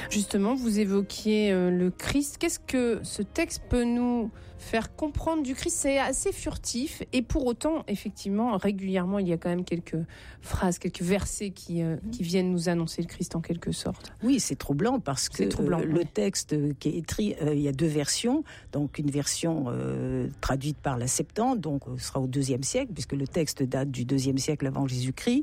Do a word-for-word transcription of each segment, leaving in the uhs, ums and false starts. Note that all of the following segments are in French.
Justement, vous évoquiez euh, le Christ. Qu'est-ce que ce texte peut nous faire comprendre du Christ? C'est assez furtif et pour autant, effectivement, régulièrement, il y a quand même quelques phrases, quelques versets qui, euh, qui viennent nous annoncer le Christ en quelque sorte. Oui, c'est troublant parce que troublant, euh, oui. le texte qui est écrit, euh, il y a deux versions. Donc une version euh, traduite par la Septante, donc ce sera au deuxième siècle, puisque le texte date du deuxième siècle avant Jésus-Christ,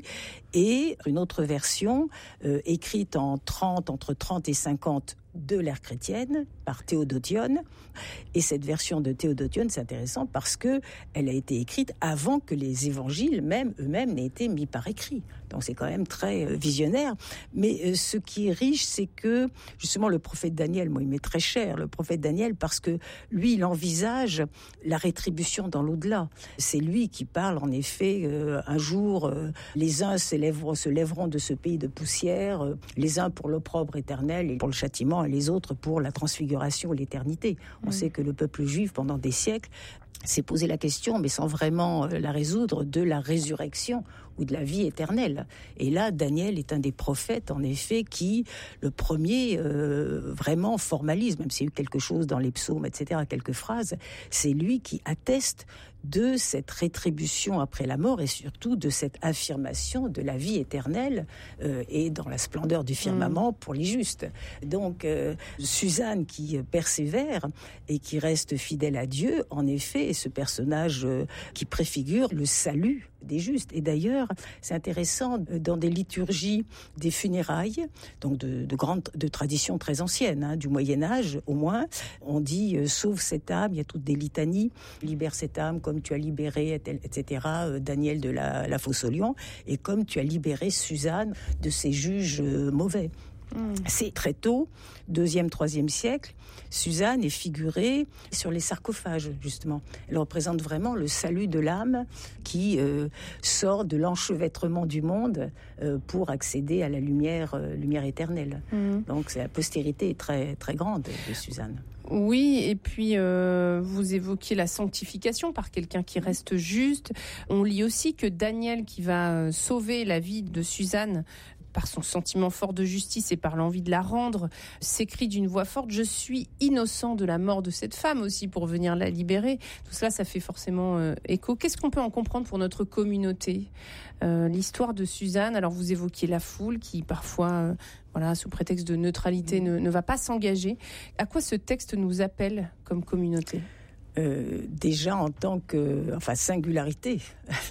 et une autre version euh, écrite en trente, entre trente et cinquante de l'ère chrétienne par Théodotione. Et cette version de Théodotione, c'est intéressant parce que elle a été écrite avant que les évangiles même eux-mêmes n'aient été mis par écrit. Donc c'est quand même très euh, visionnaire. Mais euh, ce qui est riche, c'est que justement le prophète Daniel, moi il m'est très cher, le prophète Daniel, parce que lui il envisage la rétribution dans l'au-delà. C'est lui qui parle en effet euh, un jour euh, les uns se lèveront, se lèveront de ce pays de poussière, euh, les uns pour l'opprobre éternel et pour le châtiment, et les autres pour la transfiguration et l'éternité. On mmh. sait que le peuple juif pendant des siècles s'est posé la question, mais sans vraiment la résoudre, de la résurrection ou de la vie éternelle. Et là, Daniel est un des prophètes, en effet, qui, le premier, euh, vraiment formalise, même s'il y a eu quelque chose dans les psaumes, et cetera, quelques phrases, c'est lui qui atteste de cette rétribution après la mort et surtout de cette affirmation de la vie éternelle euh, et dans la splendeur du firmament mmh. pour les justes. Donc, euh, Suzanne qui persévère et qui reste fidèle à Dieu, en effet, est ce personnage euh, qui préfigure le salut des justes. Et d'ailleurs, c'est intéressant, dans des liturgies des funérailles, donc de, de grandes de traditions très anciennes, hein, du Moyen-Âge au moins, on dit euh, « sauve cette âme », il y a toutes des litanies, « libère cette âme comme tu as libéré, et cetera, euh, Daniel de la, la fosse aux lions, et comme tu as libéré Suzanne de ces juges euh, mauvais ». Mmh. C'est très tôt, deuxième, troisième siècle, Suzanne est figurée sur les sarcophages, justement. Elle représente vraiment le salut de l'âme qui euh, sort de l'enchevêtrement du monde euh, pour accéder à la lumière, euh, lumière éternelle. Mmh. Donc la postérité est très, très grande de Suzanne. Oui, et puis euh, vous évoquiez la sanctification par quelqu'un qui reste juste. On lit aussi que Daniel, qui va sauver la vie de Suzanne, par son sentiment fort de justice et par l'envie de la rendre, s'écrie d'une voix forte « Je suis innocent de la mort de cette femme aussi pour venir la libérer ». Tout cela, ça fait forcément euh, écho. Qu'est-ce qu'on peut en comprendre pour notre communauté ? euh, L'histoire de Suzanne, alors vous évoquiez la foule qui parfois, euh, voilà, sous prétexte de neutralité, ne, ne va pas s'engager. À quoi ce texte nous appelle comme communauté ? Euh, déjà en tant que, enfin, singularité,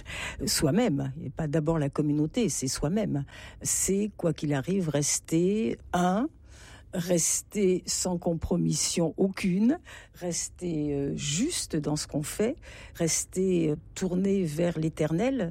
soi-même, et pas d'abord la communauté, c'est soi-même. C'est, quoi qu'il arrive, rester un, rester sans compromission aucune, rester euh, juste dans ce qu'on fait, rester tourné vers l'éternel,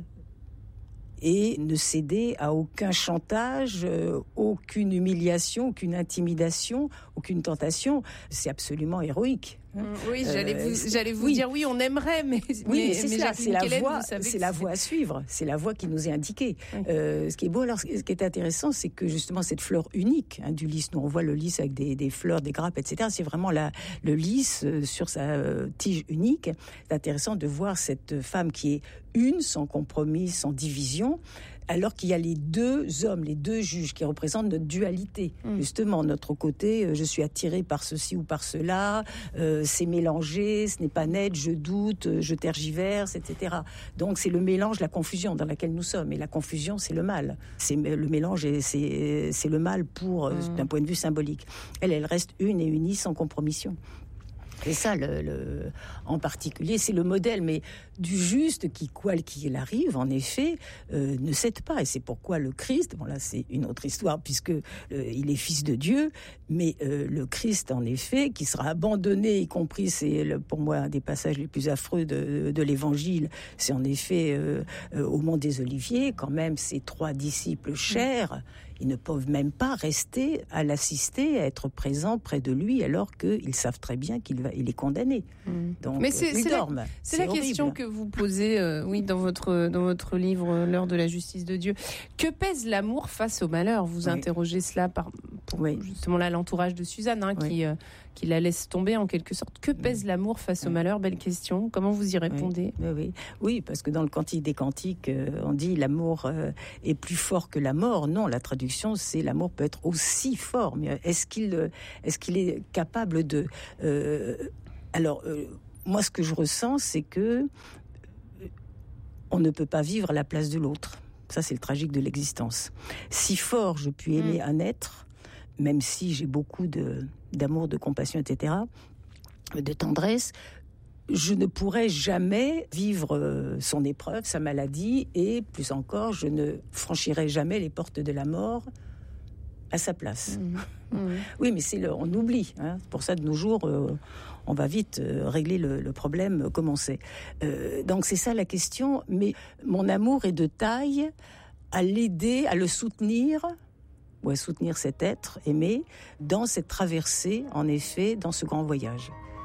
et ne céder à aucun chantage, euh, aucune humiliation, aucune intimidation, aucune tentation. C'est absolument héroïque. Oui, j'allais vous, euh, j'allais vous oui. dire oui, on aimerait, mais, oui, mais, mais c'est mais ça, c'est la Kellen, voie, c'est la voie à suivre, c'est la voie qui nous est indiquée. Oui. Euh, ce qui est beau, alors, ce qui est intéressant, c'est que justement cette fleur unique hein, du lys, nous on voit le lys avec des, des fleurs, des grappes, et cetera. C'est vraiment la, le lys euh, sur sa euh, tige unique. C'est intéressant de voir cette femme qui est une, sans compromis, sans division, alors qu'il y a les deux hommes, les deux juges qui représentent notre dualité. Mmh. Justement, notre côté, euh, je suis attiré par ceci ou par cela, euh, c'est mélangé, ce n'est pas net, je doute, je tergiverse, et cetera. Donc c'est le mélange, la confusion dans laquelle nous sommes. Et la confusion, c'est le mal. C'est le mélange, et c'est, c'est le mal pour, mmh. d'un point de vue symbolique. Elle, elle reste une et unie sans compromission. Et ça, le, le, en particulier, c'est le modèle, mais du juste qui, quoi qu'il arrive, en effet, euh, ne cède pas. Et c'est pourquoi le Christ, bon là c'est une autre histoire puisque euh, il est fils de Dieu, mais euh, le Christ, en effet, qui sera abandonné, y compris, c'est le, pour moi un des passages les plus affreux de, de l'Évangile, c'est en effet euh, euh, au mont des Oliviers, quand même ces trois disciples chers, ils ne peuvent même pas rester à l'assister, à être présents près de lui, alors qu'ils savent très bien qu'il va, il est condamné. Mmh. Donc, mais c'est, ils c'est dorment. La, c'est, c'est la question que vous posez, euh, oui, dans votre dans votre livre L'heure de la justice de Dieu. Que pèse l'amour face au malheur ? Vous oui. interrogez cela par, pour pour oui. justement là l'entourage de Suzanne, hein, oui. qui, euh, qui la laisse tomber en quelque sorte. Que pèse oui. l'amour face oui. au malheur? Belle question. Comment vous y répondez? Oui, oui, oui, parce que dans le Cantique des Cantiques, euh, on dit l'amour euh, est plus fort que la mort. Non, la traduction, c'est l'amour peut être aussi fort. Mais est-ce qu'il, est-ce qu'il est capable de... Euh, alors, euh, moi, ce que je ressens, c'est que on ne peut pas vivre à la place de l'autre. Ça, c'est le tragique de l'existence. Si fort je puis aimer mmh. un être, même si j'ai beaucoup de, d'amour, de compassion, et cetera, de tendresse, je ne pourrai jamais vivre son épreuve, sa maladie, et plus encore, je ne franchirai jamais les portes de la mort à sa place. Mmh. Mmh. Oui, mais c'est le, on oublie. Hein. Pour ça, de nos jours, euh, on va vite euh, régler le, le problème comme on sait. Euh, donc c'est ça la question. Mais mon amour est de taille à l'aider, à le soutenir, ou à soutenir cet être aimé dans cette traversée, en effet, dans ce grand voyage.